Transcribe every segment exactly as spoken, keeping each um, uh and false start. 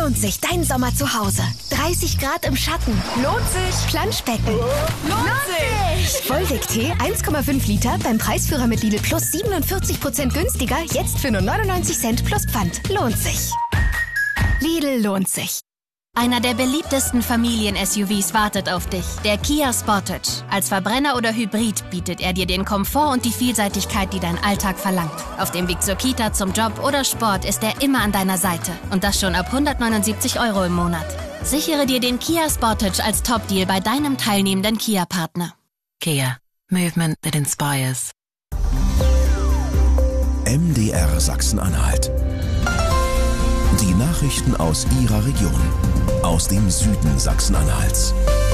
lohnt sich dein Sommer zu Hause. dreißig Grad im Schatten. Lohnt sich. Planschbecken. Lohnt sich. Volvic-Tee eins Komma fünf Liter beim Preisführer mit Lidl Plus siebenundvierzig Prozent günstiger. Jetzt für nur neunundneunzig Cent plus Pfand. Lohnt sich. Lidl lohnt sich. Einer der beliebtesten Familien-S U Vs wartet auf dich, der Kia Sportage. Als Verbrenner oder Hybrid bietet er dir den Komfort und die Vielseitigkeit, die dein Alltag verlangt. Auf dem Weg zur Kita, zum Job oder Sport ist er immer an deiner Seite. Und das schon ab hundertneunundsiebzig Euro im Monat. Sichere dir den Kia Sportage als Top-Deal bei deinem teilnehmenden Kia-Partner. Kia. Movement that inspires. M D R Sachsen-Anhalt. Die Nachrichten aus Ihrer Region. Aus dem Süden Sachsen-Anhalts.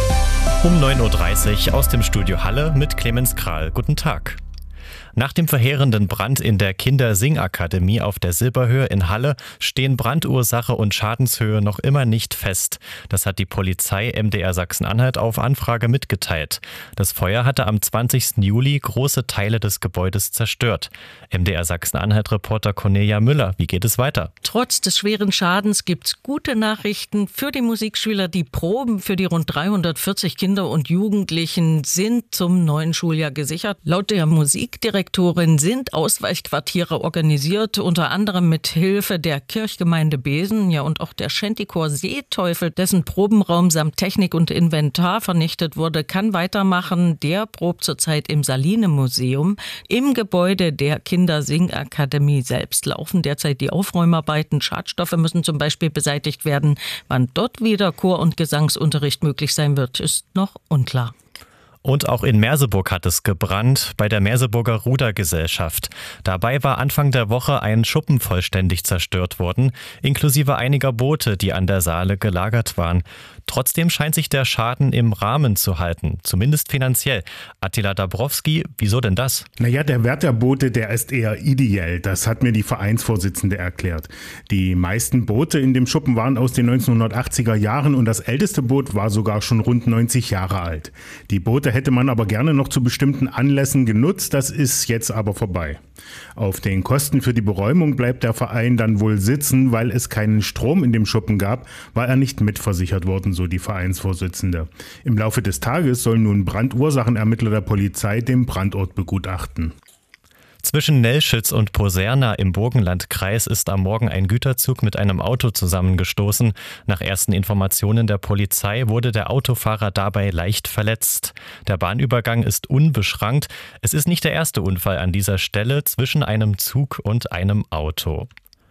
Um neun Uhr dreißig aus dem Studio Halle mit Clemens Kral. Guten Tag. Nach dem verheerenden Brand in der Kindersingakademie auf der Silberhöhe in Halle stehen Brandursache und Schadenshöhe noch immer nicht fest. Das hat die Polizei M D R Sachsen-Anhalt auf Anfrage mitgeteilt. Das Feuer hatte am zwanzigsten Juli große Teile des Gebäudes zerstört. M D R Sachsen-Anhalt-Reporter Cornelia Müller, wie geht es weiter? Trotz des schweren Schadens gibt's gute Nachrichten für die Musikschüler. Die Proben für die rund dreihundertvierzig Kinder und Jugendlichen sind zum neuen Schuljahr gesichert. Laut der Musikdirektorin sind Ausweichquartiere organisiert, unter anderem mit Hilfe der Kirchgemeinde Besen, ja und auch der Shantychor Seeteufel, dessen Probenraum samt Technik und Inventar vernichtet wurde, kann weitermachen. Der probt zurzeit im Saline-Museum. Im Gebäude der Kindersingakademie selbst laufen derzeit die Aufräumarbeiten. Schadstoffe müssen zum Beispiel beseitigt werden. Wann dort wieder Chor- und Gesangsunterricht möglich sein wird, ist noch unklar. Und auch in Merseburg hat es gebrannt, bei der Merseburger Rudergesellschaft. Dabei war Anfang der Woche ein Schuppen vollständig zerstört worden, inklusive einiger Boote, die an der Saale gelagert waren. Trotzdem scheint sich der Schaden im Rahmen zu halten, zumindest finanziell. Attila Dabrowski, wieso denn das? Naja, der Wert der Boote, der ist eher ideell. Das hat mir die Vereinsvorsitzende erklärt. Die meisten Boote in dem Schuppen waren aus den neunzehnhundertachtziger Jahren und das älteste Boot war sogar schon rund neunzig Jahre alt. Die Boote hätte man aber gerne noch zu bestimmten Anlässen genutzt, das ist jetzt aber vorbei. Auf den Kosten für die Beräumung bleibt der Verein dann wohl sitzen, weil es keinen Strom in dem Schuppen gab, war er nicht mitversichert worden, so die Vereinsvorsitzende. Im Laufe des Tages sollen nun Brandursachenermittler der Polizei den Brandort begutachten. Zwischen Nelschitz und Poserna im Burgenlandkreis ist am Morgen ein Güterzug mit einem Auto zusammengestoßen. Nach ersten Informationen der Polizei wurde der Autofahrer dabei leicht verletzt. Der Bahnübergang ist unbeschrankt. Es ist nicht der erste Unfall an dieser Stelle zwischen einem Zug und einem Auto.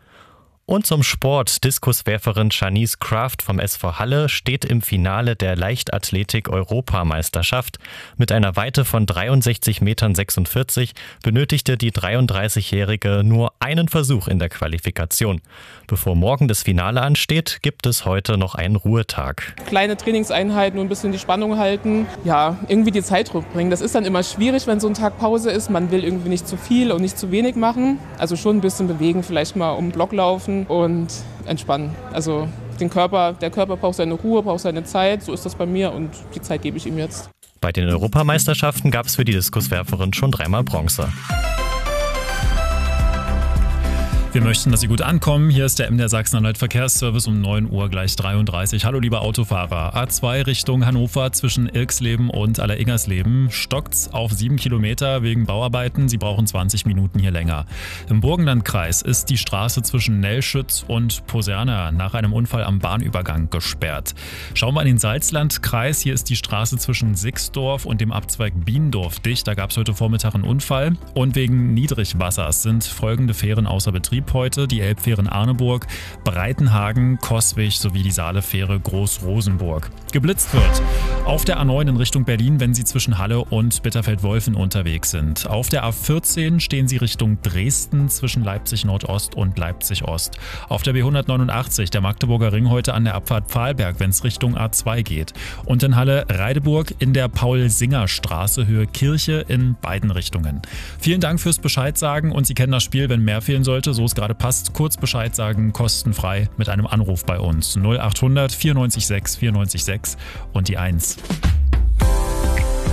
Und zum Sport. Diskuswerferin Shanice Kraft vom S V Halle steht im Finale der Leichtathletik-Europameisterschaft. Mit einer Weite von dreiundsechzig Komma sechsundvierzig Metern benötigte die dreiunddreißigjährige nur einen Versuch in der Qualifikation. Bevor morgen das Finale ansteht, gibt es heute noch einen Ruhetag. Kleine Trainingseinheiten und ein bisschen die Spannung halten. Ja, irgendwie die Zeit rückbringen. Das ist dann immer schwierig, wenn so ein Tag Pause ist. Man will irgendwie nicht zu viel und nicht zu wenig machen. Also schon ein bisschen bewegen, vielleicht mal um den Block laufen und entspannen. Also den Körper, der Körper braucht seine Ruhe, braucht seine Zeit. So ist das bei mir und die Zeit gebe ich ihm jetzt. Bei den Europameisterschaften gab es für die Diskuswerferin schon dreimal Bronze. Wir möchten, dass Sie gut ankommen. Hier ist der M D R Sachsen-Anhalt Verkehrsservice um neun Uhr gleich dreiunddreißig. Hallo liebe Autofahrer. A zwei Richtung Hannover zwischen Ilksleben und Alleringgersleben stockt's auf sieben Kilometer wegen Bauarbeiten. Sie brauchen zwanzig Minuten hier länger. Im Burgenlandkreis ist die Straße zwischen Nelschitz und Poserna nach einem Unfall am Bahnübergang gesperrt. Schauen wir in den Salzlandkreis. Hier ist die Straße zwischen Sixdorf und dem Abzweig Biendorf dicht. Da gab es heute Vormittag einen Unfall. Und wegen Niedrigwassers sind folgende Fähren außer Betrieb heute: die Elbfähren Arneburg, Breitenhagen, Coswig sowie die Saalefähre Groß-Rosenburg. Geblitzt wird auf der A neun in Richtung Berlin, wenn Sie zwischen Halle und Bitterfeld-Wolfen unterwegs sind. Auf der A vierzehn stehen Sie Richtung Dresden zwischen Leipzig Nordost und Leipzig Ost. Auf der B hundertneunundachtzig, der Magdeburger Ring, heute an der Abfahrt Pfahlberg, wenn es Richtung A zwei geht. Und in Halle Reideburg in der Paul-Singer-Straße Höhe Kirche in beiden Richtungen. Vielen Dank fürs Bescheid sagen und Sie kennen das Spiel, wenn mehr fehlen sollte, so es gerade passt, kurz Bescheid sagen, kostenfrei mit einem Anruf bei uns. null achthundert vierundneunzig sechs vierundneunzig sechs und die eins.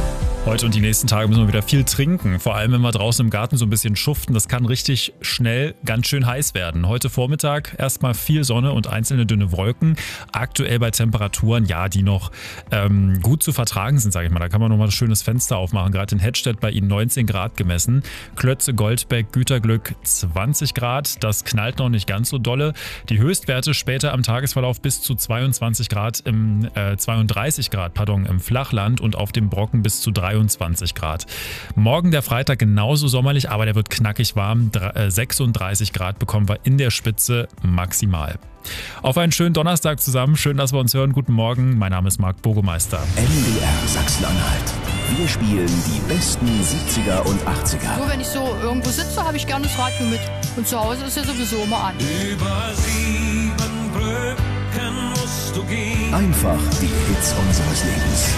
Heute und die nächsten Tage müssen wir wieder viel trinken. Vor allem, wenn wir draußen im Garten so ein bisschen schuften. Das kann richtig schnell ganz schön heiß werden. Heute Vormittag erstmal viel Sonne und einzelne dünne Wolken. Aktuell bei Temperaturen, ja, die noch ähm, gut zu vertragen sind, sage ich mal. Da kann man nochmal ein schönes Fenster aufmachen. Gerade in Hettstedt bei Ihnen neunzehn Grad gemessen. Klötze, Goldbeck, Güterglück zwanzig Grad. Das knallt noch nicht ganz so dolle. Die Höchstwerte später am Tagesverlauf bis zu zweiundzwanzig Grad im, äh, zweiunddreißig Grad, pardon, im Flachland und auf dem Brocken bis zu dreiundzwanzig Grad. Morgen der Freitag genauso sommerlich, aber der wird knackig warm. sechsunddreißig Grad bekommen wir in der Spitze maximal. Auf einen schönen Donnerstag zusammen. Schön, dass wir uns hören. Guten Morgen. Mein Name ist Marc Burgemeister. M D R Sachsen-Anhalt. Wir spielen die besten siebziger und achtziger. Nur wenn ich so irgendwo sitze, habe ich gerne das Radio mit. Und zu Hause ist ja sowieso immer an. Über sieben Brücken musst du gehen. Einfach die Hits unseres Lebens.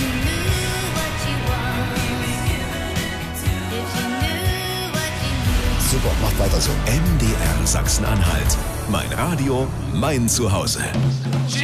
Super, macht weiter so. M D R Sachsen-Anhalt. Mein Radio, mein Zuhause.